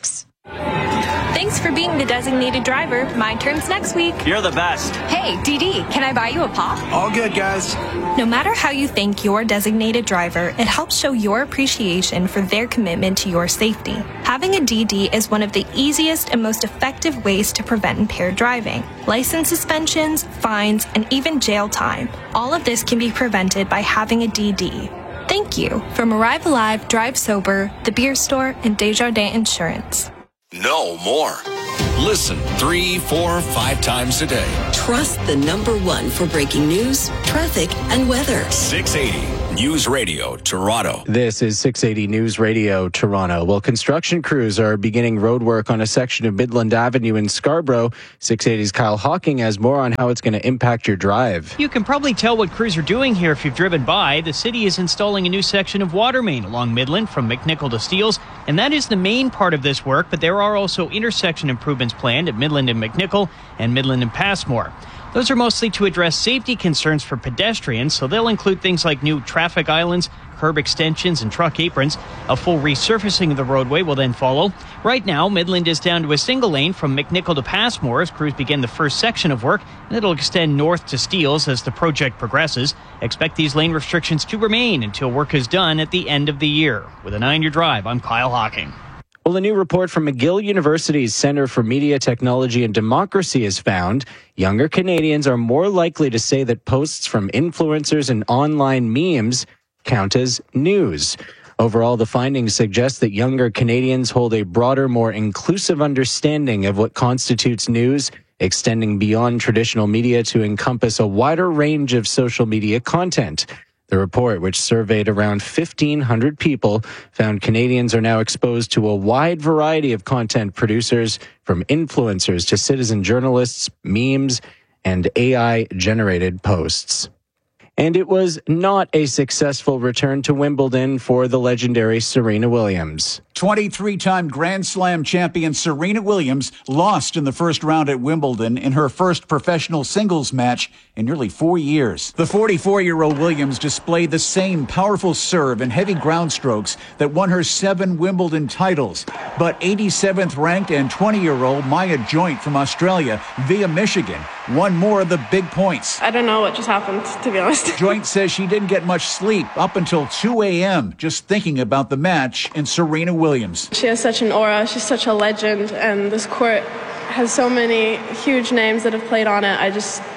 Thanks for being the designated driver. My turn's next week.
You're the best.
Hey, DD, can I buy you a pop?
All good, guys.
No matter how you thank your designated driver, it helps show your appreciation for their commitment to your safety. Having a DD is one of the easiest and most effective ways to prevent impaired driving. License suspensions, fines, and even jail time. All of this can be prevented by having a DD. Thank you from Arrive Alive, Drive Sober, The Beer Store, and Desjardins Insurance.
Know more. Listen 3, 4, 5 times a day.
Trust the #1 for breaking news, traffic, and weather.
680 News Radio, Toronto.
This is 680 News Radio, Toronto. Well, construction crews are beginning road work on a section of Midland Avenue in Scarborough. 680's Kyle Hawking has more on how it's going to impact your drive.
You can probably tell what crews are doing here if you've driven by. The city is installing a new section of water main along Midland from McNichol to Steeles, and that is the main part of this work, but there are also intersection improvements planned at Midland and McNichol and Midland and Passmore. Those are mostly to address safety concerns for pedestrians, so they'll include things like new traffic islands, curb extensions, and truck aprons. A full resurfacing of the roadway will then follow. Right now, Midland is down to a single lane from McNichol to Passmore as crews begin the first section of work, and it'll extend north to Steeles as the project progresses. Expect these lane restrictions to remain until work is done at the end of the year. With a 9-year drive, I'm Kyle Hawking.
Well, a new report from McGill University's Center for Media, Technology and Democracy has found younger Canadians are more likely to say that posts from influencers and online memes count as news. Overall, the findings suggest that younger Canadians hold a broader, more inclusive understanding of what constitutes news, extending beyond traditional media to encompass a wider range of social media content. The report, which surveyed around 1,500 people, found Canadians are now exposed to a wide variety of content producers, from influencers to citizen journalists, memes, and AI-generated posts. And it was not a successful return to Wimbledon for the legendary Serena Williams.
23-time Grand Slam champion Serena Williams lost in the first round at Wimbledon in her first professional singles match in nearly 4 years. The 44-year-old Williams displayed the same powerful serve and heavy ground strokes that won her 7 Wimbledon titles. But 87th ranked and 20-year-old Maya Joint from Australia via Michigan won more of the big points.
I don't know what just happened, to be honest.
Joint says she didn't get much sleep up until 2 a.m. just thinking about the match and Serena Williams.
She has such an aura. She's such a legend, and this court has so many huge names that have played on it.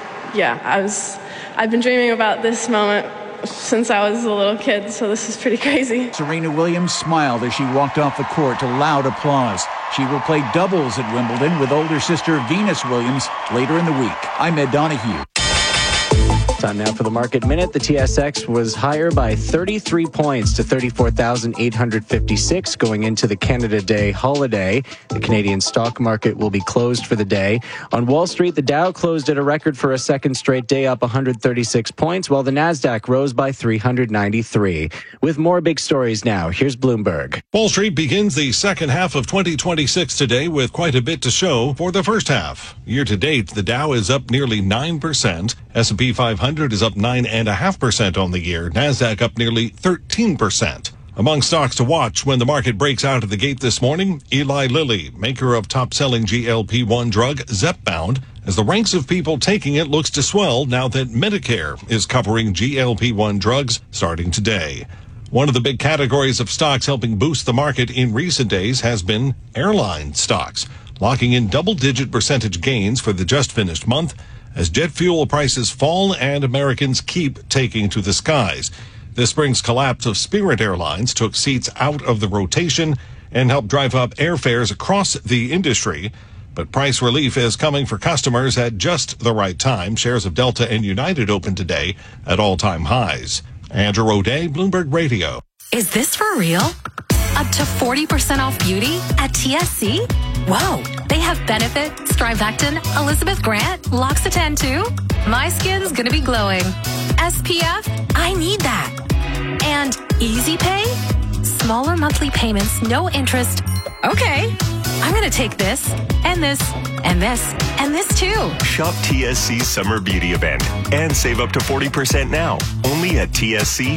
I've been dreaming about this moment since I was a little kid, so this is pretty crazy.
Serena Williams smiled as she walked off the court to loud applause. She will play doubles at Wimbledon with older sister Venus Williams later in the week. I'm Ed Donahue.
Time now for the Market Minute. The TSX was higher by 33 points to 34,856 going into the Canada Day holiday. The Canadian stock market will be closed for the day. On Wall Street, the Dow closed at a record for a second straight day, up 136 points, while the Nasdaq rose by 393. With more big stories now, here's Bloomberg.
Wall Street begins the second half of 2026 today with quite a bit to show for the first half. Year to date, the Dow is up nearly 9%. S&P 500 is up 9.5% on the year. Nasdaq up nearly 13%. Among stocks to watch when the market breaks out of the gate this morning, Eli Lilly, maker of top-selling GLP-1 drug Zepbound, as the ranks of people taking it looks to swell now that Medicare is covering GLP-1 drugs starting today. One of the big categories of stocks helping boost the market in recent days has been airline stocks, locking in double-digit percentage gains for the just-finished month as jet fuel prices fall and Americans keep taking to the skies. This spring's collapse of Spirit Airlines took seats out of the rotation and helped drive up airfares across the industry. But price relief is coming for customers at just the right time. Shares of Delta and United opened today at all-time highs. Andrew O'Day, Bloomberg Radio.
Is this for real? Up to 40% off beauty at TSC? Whoa, they have Benefit, Strivectin, Elizabeth Grant, L'Occitane too? My skin's gonna be glowing. SPF? I need that. And Easy Pay? Smaller monthly payments, no interest. Okay, I'm gonna take this, and this, and this, and this too.
Shop TSC's Summer Beauty Event and save up to 40% now, only at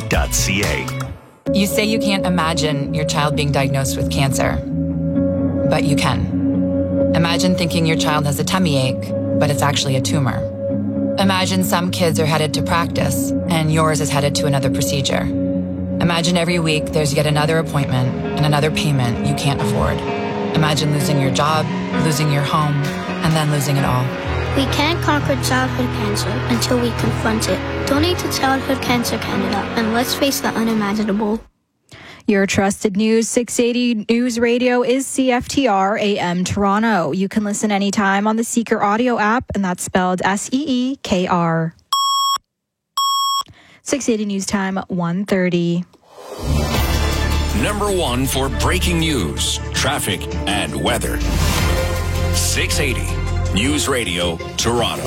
tsc.ca.
You say you can't imagine your child being diagnosed with cancer.
but you can. Imagine thinking your child has a tummy ache, but it's actually a tumor. Imagine some kids are headed to practice, and yours is headed to another procedure. Imagine every week there's yet another appointment and another payment you can't afford. Imagine losing your job, losing your home, and then losing it all.
We can't conquer childhood cancer until we confront it. Donate to Childhood Cancer Canada, and let's face the unimaginable.
Your trusted news 680 News Radio is CFTR AM Toronto. You can listen anytime on the Seeker audio app, and that's spelled SEEKR. 680 News Time, 1:30.
Number 1 for breaking news, traffic, and weather. 680 News Radio, Toronto.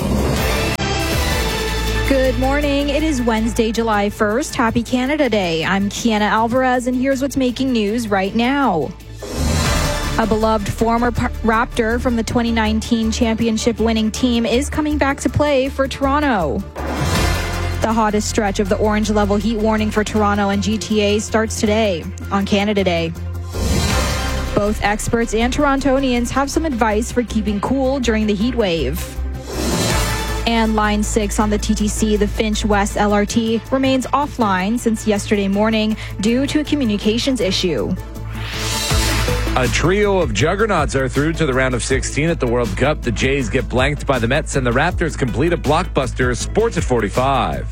Good morning. It is Wednesday, July 1st. Happy Canada Day. I'm Kiana Alvarez, and here's what's making news right now. A beloved former Raptor from the 2019 championship winning team is coming back to play for Toronto. The hottest stretch of the orange level heat warning for Toronto and GTA starts today on Canada Day. Both experts and Torontonians have some advice for keeping cool during the heat wave. And Line 6 on the TTC, the Finch West LRT, remains offline since yesterday morning due to a communications issue.
A trio of juggernauts are through to the round of 16 at the World Cup. The Jays get blanked by the Mets, and the Raptors complete a blockbuster. Sports at 45.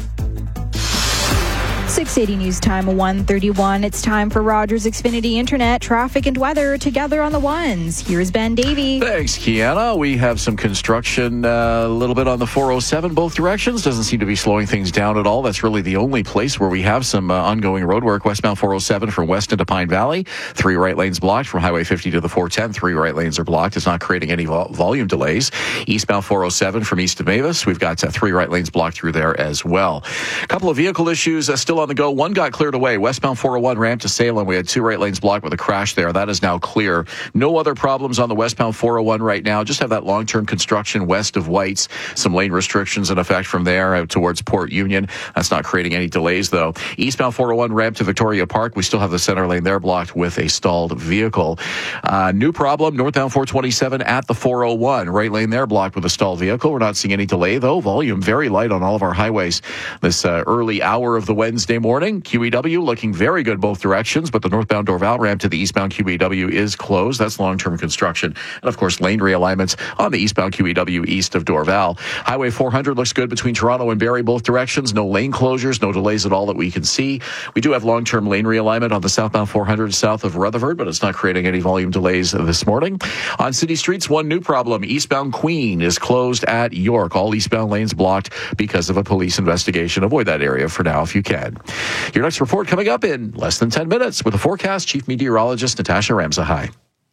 680 News Time, 1:31. It's time for Rogers Xfinity Internet, traffic and weather together on the ones. Here's Ben Davey.
Thanks, Kiana. We have some construction a little bit on the 407 both directions. Doesn't seem to be slowing things down at all. That's really the only place where we have some ongoing road work. Westbound 407 from West into Pine Valley. 3 right lanes blocked from Highway 50 to the 410. 3 right lanes are blocked. It's not creating any volume delays. Eastbound 407 from east of Mavis. We've got 3 right lanes blocked through there as well. A couple of vehicle issues still on the go. One got cleared away. Westbound 401 ramp to Salem. We had 2 right lanes blocked with a crash there. That is now clear. No other problems on the westbound 401 right now. Just have that long-term construction west of Whites. Some lane restrictions in effect from there out towards Port Union. That's not creating any delays, though. Eastbound 401 ramp to Victoria Park. We still have the center lane there blocked with a stalled vehicle. New problem, northbound 427 at the 401. Right lane there blocked with a stalled vehicle. We're not seeing any delay, though. Volume very light on all of our highways this early hour of the Wednesday morning. QEW looking very good both directions, but the northbound Dorval ramp to the eastbound QEW is closed. That's long-term construction. And, of course, lane realignments on the eastbound QEW east of Dorval. Highway 400 looks good between Toronto and Barrie both directions. No lane closures, no delays at all that we can see. We do have long-term lane realignment on the southbound 400 south of Rutherford, but it's not creating any volume delays this morning. On city streets, one new problem. Eastbound Queen is closed at York. All eastbound lanes blocked because of a police investigation. Avoid that area for now if you can. Your next report coming up in less than 10 minutes with a forecast. Chief Meteorologist Natasha Ramza. Hi.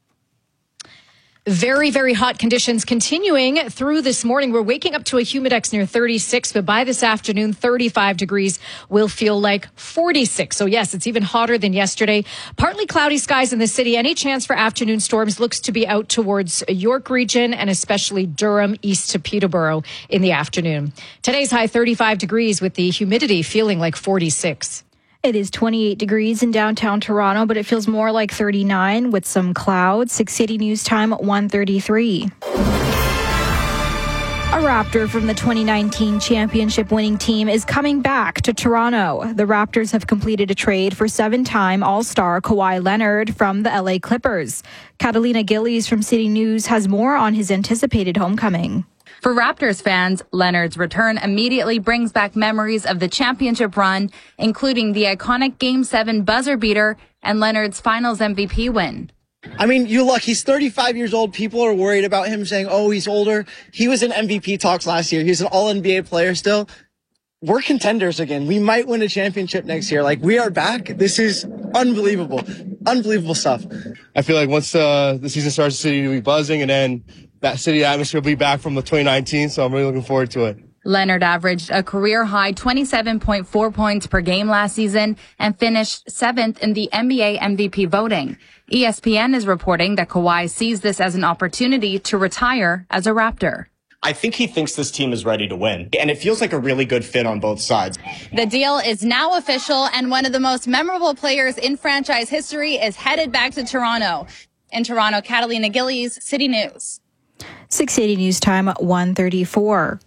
Very, very hot conditions continuing through this morning. We're waking up to a humidex near 36, but by this afternoon, 35 degrees will feel like 46. So yes, it's even hotter than yesterday. Partly cloudy skies in the city. Any chance for afternoon storms looks to be out towards York region and especially Durham east to Peterborough in the afternoon. Today's high 35 degrees with the humidity feeling like 46.
It is 28 degrees in downtown Toronto, but it feels more like 39 with some clouds. 680 News Time, 1:33. A Raptor from the 2019 championship winning team is coming back to Toronto. The Raptors have completed a trade for 7-time All-Star Kawhi Leonard from the LA Clippers. Catalina Gillies from City News has more on his anticipated homecoming.
For Raptors fans, Leonard's return immediately brings back memories of the championship run, including the iconic Game 7 buzzer beater and Leonard's Finals MVP win.
I mean, you look, he's 35 years old. People are worried about him saying, oh, he's older. He was in MVP talks last year. He's an all-NBA player still. We're contenders again. We might win a championship next year. Like, we are back. This is unbelievable. Unbelievable stuff.
I feel like once the season starts, the city will be buzzing, and then that city atmosphere will be back from the 2019, so I'm really looking forward to it.
Leonard averaged a career-high 27.4 points per game last season and finished 7th in the NBA MVP voting. ESPN is reporting that Kawhi sees this as an opportunity to retire as a Raptor.
I think he thinks this team is ready to win, and it feels like a really good fit on both sides.
The deal is now official, and one of the most memorable players in franchise history is headed back to Toronto. In Toronto, Catalina Gillies, City News.
680 News Time, 1:34.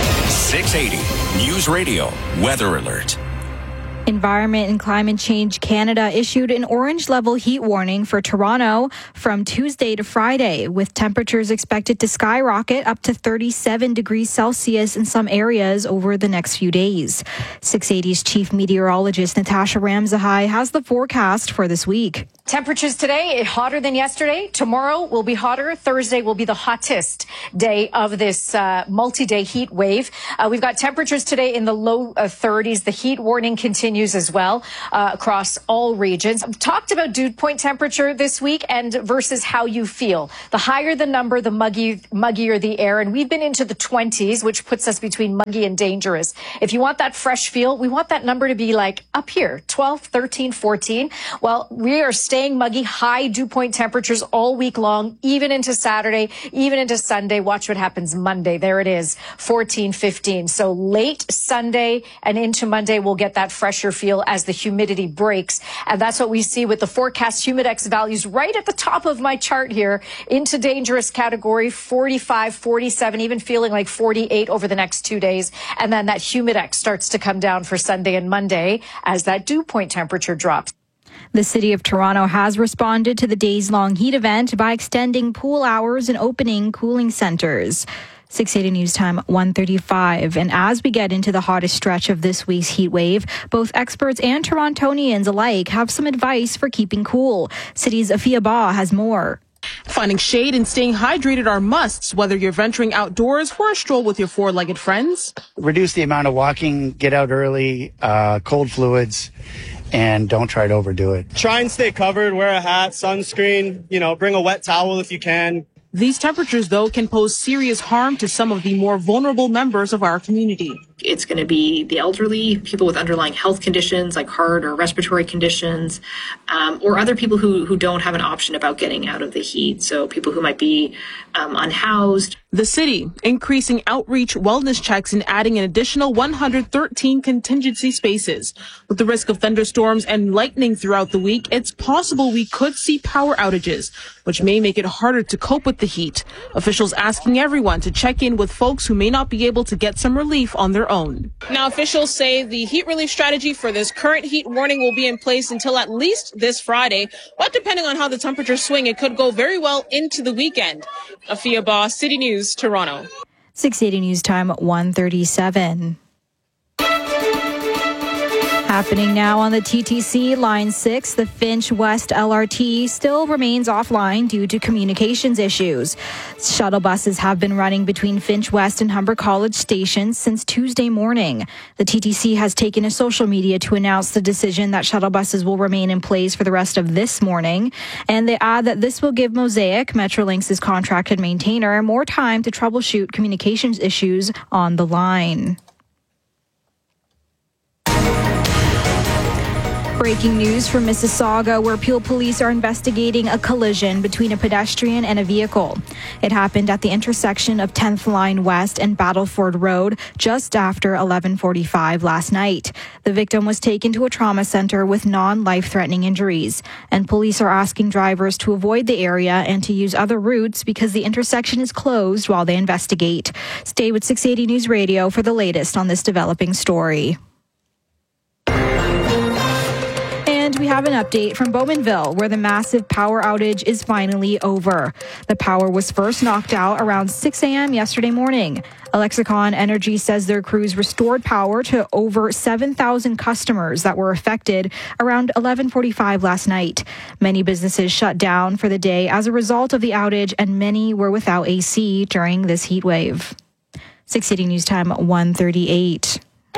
680 News Radio Weather Alert.
Environment and Climate Change Canada issued an orange level heat warning for Toronto from Tuesday to Friday, with temperatures expected to skyrocket up to 37 degrees Celsius in some areas over the next few days. 680's chief meteorologist Natasha Ramzahai has the forecast for this week.
Temperatures today hotter than yesterday. Tomorrow will be hotter. Thursday will be the hottest day of this multi-day heat wave. We've got temperatures today in the low 30s. The heat warning continues as well across all regions. I've talked about dew point temperature this week and versus how you feel. The higher the number, the muggier the air. And we've been into the 20s, which puts us between muggy and dangerous. If you want that fresh feel, we want that number to be like up here, 12, 13, 14. Well, we are staying muggy, high dew point temperatures all week long, even into Saturday, even into Sunday. Watch what happens Monday. There it is, 14, 15. So late Sunday and into Monday, we'll get that fresher feel as the humidity breaks. And that's what we see with the forecast Humidex values right at the top of my chart here into dangerous category, 45, 47, even feeling like 48 over the next 2 days. And then that Humidex starts to come down for Sunday and Monday as that dew point temperature drops.
The City of Toronto has responded to the days-long heat event by extending pool hours and opening cooling centres. 680 News Time, 1:35. And as we get into the hottest stretch of this week's heat wave, both experts and Torontonians alike have some advice for keeping cool. City's Afia Ba has more.
Finding shade and staying hydrated are musts, whether you're venturing outdoors for a stroll with your four-legged friends.
Reduce the amount of walking, get out early, cold fluids, and don't try to overdo it.
Try and stay covered, wear a hat, sunscreen, bring a wet towel if you can.
These temperatures, though, can pose serious harm to some of the more vulnerable members of our community.
It's going to be the elderly, people with underlying health conditions like heart or respiratory conditions, or other people who don't have an option about getting out of the heat. So people who might be unhoused.
The city increasing outreach wellness checks and adding an additional 113 contingency spaces. With the risk of thunderstorms and lightning throughout the week, it's possible we could see power outages, which may make it harder to cope with the heat. Officials asking everyone to check in with folks who may not be able to get some relief on their own. Now, officials say the heat relief strategy for this current heat warning will be in place until at least this Friday. But depending on how the temperatures swing, it could go very well into the weekend. Afia Ba, City News, Toronto.
680 News Time, 1:37. Happening now on the TTC Line 6, the Finch West LRT still remains offline due to communications issues. Shuttle buses have been running between Finch West and Humber College stations since Tuesday morning. The TTC has taken to social media to announce the decision that shuttle buses will remain in place for the rest of this morning. And they add that this will give Mosaic, Metrolinx's contracted maintainer, more time to troubleshoot communications issues on the line. Breaking news from Mississauga, where Peel Police are investigating a collision between a pedestrian and a vehicle. It happened at the intersection of 10th Line West and Battleford Road just after 11:45 last night. The victim was taken to a trauma center with non-life-threatening injuries, and police are asking drivers to avoid the area and to use other routes because the intersection is closed while they investigate. Stay with 680 News Radio for the latest on this developing story. And we have an update from Bowmanville, where the massive power outage is finally over. The power was first knocked out around 6 a.m. yesterday morning. Alexicon Energy says their crews restored power to over 7,000 customers that were affected around 11:45 last night. Many businesses shut down for the day as a result of the outage, and many were without AC during this heat wave. 680 News Time, 1:38.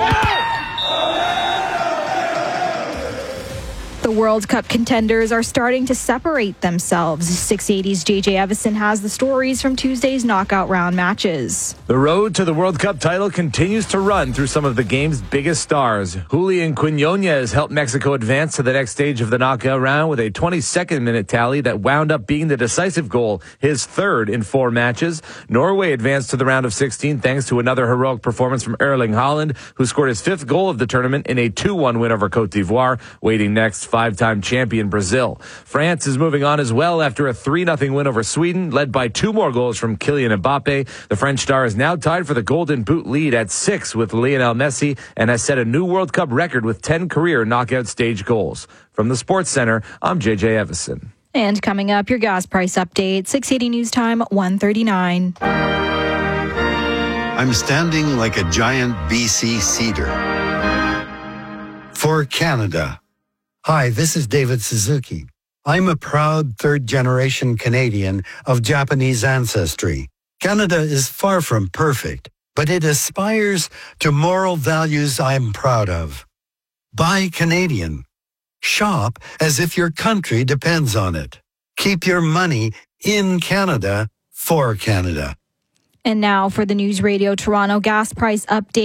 The World Cup contenders are starting to separate themselves. 680's JJ Evison has the stories from Tuesday's knockout round matches.
The road to the World Cup title continues to run through some of the game's biggest stars. Julian Quinones helped Mexico advance to the next stage of the knockout round with a 22nd-minute tally that wound up being the decisive goal, his third in 4 matches. Norway advanced to the round of 16 thanks to another heroic performance from Erling Haaland, who scored his 5th goal of the tournament in a 2-1 win over Cote d'Ivoire. Waiting next, 5-time champion Brazil. France is moving on as well after a 3-0 win over Sweden, led by 2 more goals from Kylian Mbappe. The French star is now tied for the Golden Boot lead at 6 with Lionel Messi and has set a new World Cup record with 10 career knockout stage goals. From the Sports Center, I'm JJ Evison.
And coming up, your gas price update, 680 News Time, 1:39.
I'm standing like a giant BC cedar. For Canada. Hi, this is David Suzuki. I'm a proud third-generation Canadian of Japanese ancestry. Canada is far from perfect, but it aspires to moral values I'm proud of. Buy Canadian. Shop as if your country depends on it. Keep your money in Canada for Canada.
And now for the News Radio Toronto gas price update.